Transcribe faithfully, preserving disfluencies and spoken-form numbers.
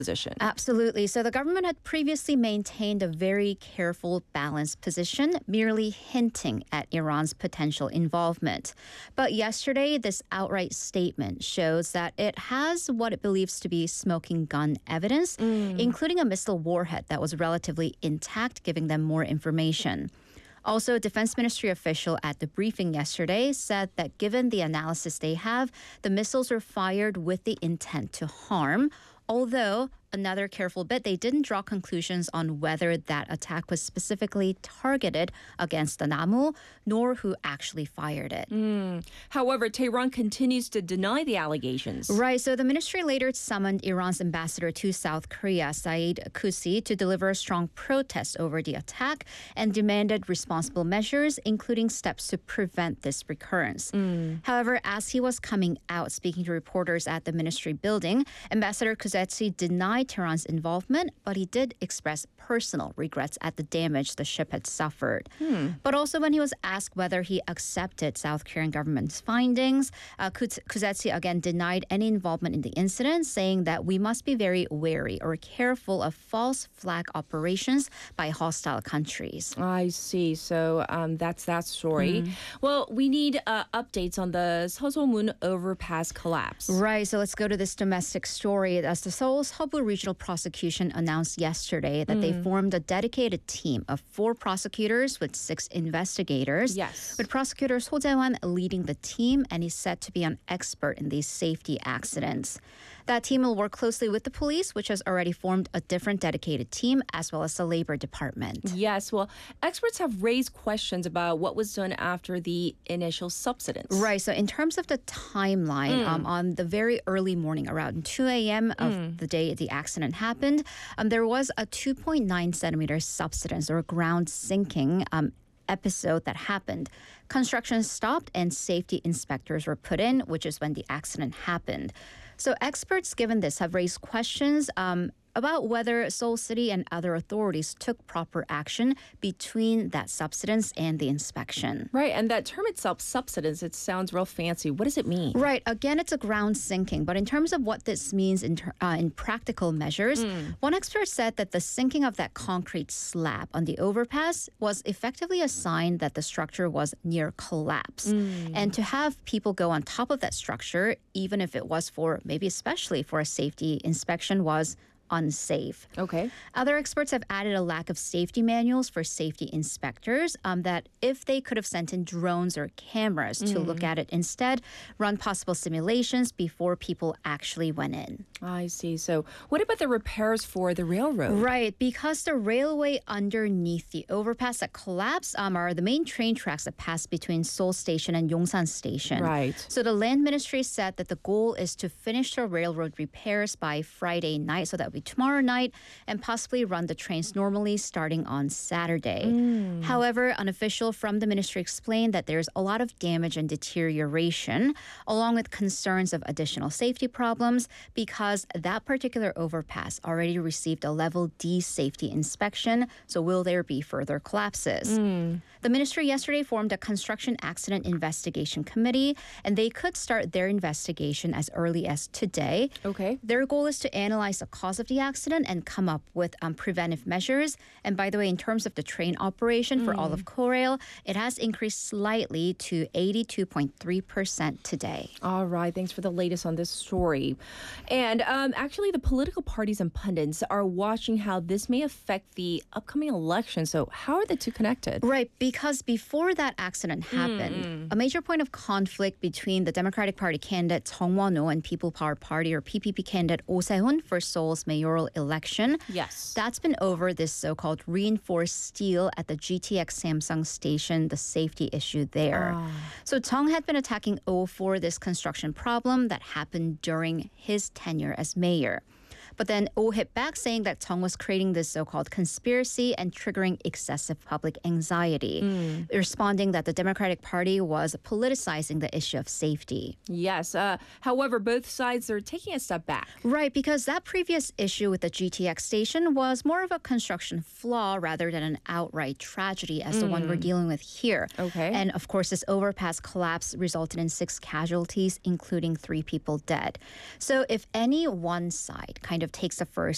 position. Absolutely. So the government had previously maintained a very careful, balanced position, merely hinting at Iran's potential involvement. But yesterday, this outright statement shows that it has what it believes to be smoking gun evidence, mm. including a missile warhead that was relatively intact, giving them more information. Also, a Defense Ministry official at the briefing yesterday said that given the analysis they have, the missiles were fired with the intent to harm. Although, another careful bit, they didn't draw conclusions on whether that attack was specifically targeted against the Namu, nor who actually fired it. Mm. However, Tehran continues to deny the allegations. Right, so the ministry later summoned Iran's ambassador to South Korea, Saeed Qusi, to deliver a strong protest over the attack and demanded responsible measures, including steps to prevent this recurrence. Mm. However, as he was coming out speaking to reporters at the ministry building, Ambassador Kuzetsi denied Tehran's involvement, but he did express personal regrets at the damage the ship had suffered. Hmm. But also when he was asked whether he accepted South Korean government's findings, uh, Kuzetsi again denied any involvement in the incident, saying that we must be very wary or careful of false flag operations by hostile countries. I see. So um, that's that story. Mm. Well, we need uh, updates on the Seosomun overpass collapse. Right. So let's go to this domestic story. As the Seoul's Seobu Regional Prosecution announced yesterday that mm. they formed a dedicated team of four prosecutors with six investigators. Yes. With prosecutor So Jae-wan leading the team, and he's said to be an expert in these safety accidents. That team will work closely with the police, which has already formed a different dedicated team, as well as the Labor Department. Yes, well, experts have raised questions about what was done after the initial subsidence. Right, so in terms of the timeline, mm. um, on the very early morning, around two a.m. of mm. the day the accident happened, um, there was a two point nine centimeter subsidence or ground sinking um, episode that happened. Construction stopped and safety inspectors were put in, which is when the accident happened. So experts, given this, have raised questions um, about whether Seoul City and other authorities took proper action between that subsidence and the inspection. Right, and that term itself, subsidence, it sounds real fancy. What does it mean? Right, again, it's a ground sinking. But in terms of what this means in, ter- uh, in practical measures, mm. one expert said that the sinking of that concrete slab on the overpass was effectively a sign that the structure was near collapse. Mm. And to have people go on top of that structure, even if it was for, maybe especially for a safety inspection, was unsafe. Okay. Other experts have added a lack of safety manuals for safety inspectors, um, that if they could have sent in drones or cameras to mm. look at it instead, run possible simulations before people actually went in. I see. So what about the repairs for the railroad? Right. Because the railway underneath the overpass that collapsed um, are the main train tracks that pass between Seoul Station and Yongsan Station. Right. So the land ministry said that the goal is to finish the railroad repairs by Friday night, so that would be tomorrow night, and possibly run the trains normally starting on Saturday. Mm. However, an official from the ministry explained that there's a lot of damage and deterioration, along with concerns of additional safety problems, because that particular overpass already received a level D safety inspection. So will there be further collapses? Mm. The ministry yesterday formed a construction accident investigation committee, and they could start their investigation as early as today. Okay. Their goal is to analyze the cause of the accident and come up with um, preventive measures. And by the way, in terms of the train operation mm. for all of Korail, it has increased slightly to eighty-two point three percent today. All right. Thanks for the latest on this story. And um, actually, the political parties and pundits are watching how this may affect the upcoming election. So how are the two connected? Right. Because before that accident happened, mm. a major point of conflict between the Democratic Party candidate Chung Won-oh and People Power Party or P P P candidate Oh Se-hun for Seoul's mayoral election. Yes. That's been over this so-called reinforced steel at the G T X Samsung station, the safety issue there. Oh. So Chung had been attacking Oh for this construction problem that happened during his tenure as mayor. But then Oh hit back, saying that Chung was creating this so-called conspiracy and triggering excessive public anxiety, mm. responding that the Democratic Party was politicizing the issue of safety. Yes. Uh, however, both sides are taking a step back. Right, because that previous issue with the G T X station was more of a construction flaw rather than an outright tragedy as mm. the one we're dealing with here. Okay. And of course, this overpass collapse resulted in six casualties, including three people dead. So if any one side kind of takes the first